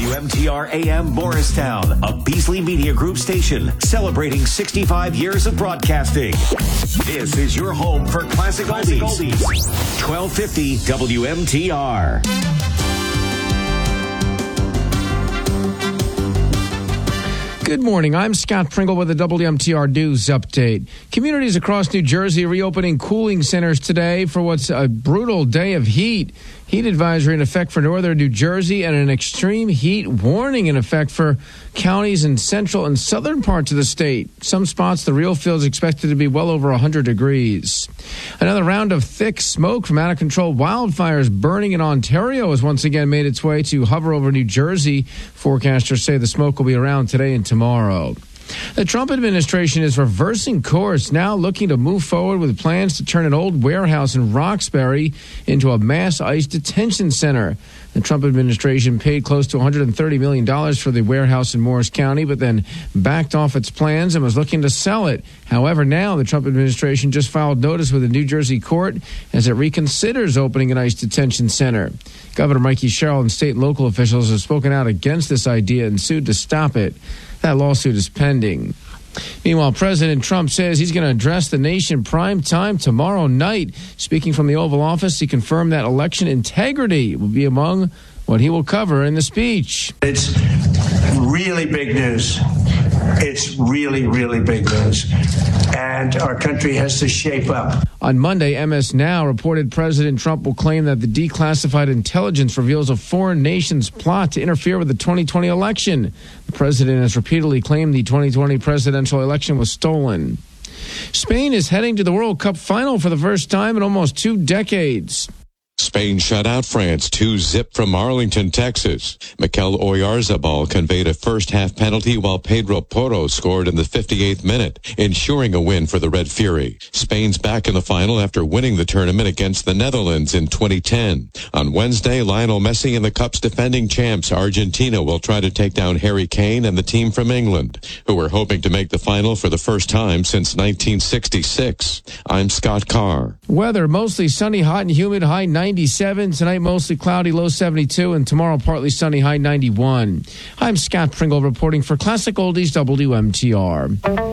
WMTR AM Morristown, a Beasley Media Group station celebrating 65 years of broadcasting. This is your home for Classic Oldies. 1250 WMTR. Good morning. I'm Scott Pringle with the WMTR News Update. Communities across New Jersey reopening cooling centers today for what's a brutal day of heat. Heat advisory in effect for northern New Jersey and an extreme heat warning in effect for counties in central and southern parts of the state. Some spots, the real feel is expected to be well over 100 degrees. Another round of thick smoke from out-of-control wildfires burning in Ontario has once again made its way to hover over New Jersey. Forecasters say the smoke will be around today and tomorrow. The Trump administration is reversing course, now looking to move forward with plans to turn an old warehouse in Roxbury into a mass ICE detention center. The Trump administration paid close to $130 million for the warehouse in Morris County, but then backed off its plans and was looking to sell it. However, now the Trump administration just filed notice with a New Jersey court as it reconsiders opening an ICE detention center. Governor Mikey Sherrill and state and local officials have spoken out against this idea and sued to stop it. That lawsuit is pending. Meanwhile, President Trump says he's going to address the nation prime time tomorrow night. Speaking from the Oval Office, he confirmed that election integrity will be among what he will cover in the speech. It's really big news. It's really, really big news. And our country has to shape up. On Monday, MS Now reported President Trump will claim that the declassified intelligence reveals a foreign nation's plot to interfere with the 2020 election. The president has repeatedly claimed the 2020 presidential election was stolen. Spain is heading to the World Cup final for the first time in almost 2 decades. Spain shut out France 2-0 from Arlington, Texas. Mikel Oyarzabal conveyed a first-half penalty while Pedro Porro scored in the 58th minute, ensuring a win for the Red Fury. Spain's back in the final after winning the tournament against the Netherlands in 2010. On Wednesday, Lionel Messi and the Cup's defending champs Argentina will try to take down Harry Kane and the team from England, who were hoping to make the final for the first time since 1966. I'm Scott Carr. Weather, mostly sunny, hot and humid, high 97. Tonight, mostly cloudy, low 72. And tomorrow, partly sunny, high 91. I'm Scott Pringle reporting for Classic Oldies WMTR.